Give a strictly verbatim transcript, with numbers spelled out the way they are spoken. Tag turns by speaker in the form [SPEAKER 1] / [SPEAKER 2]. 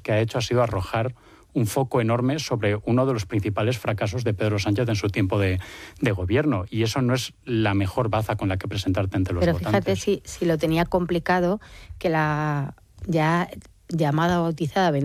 [SPEAKER 1] que ha hecho ha sido arrojar un foco enorme sobre uno de los principales fracasos de Pedro Sánchez en su tiempo de, de gobierno. Y eso no es la mejor baza con la que presentarte ante los
[SPEAKER 2] Pero
[SPEAKER 1] votantes.
[SPEAKER 2] Pero fíjate si, si lo tenía complicado, que la ya llamada bautizada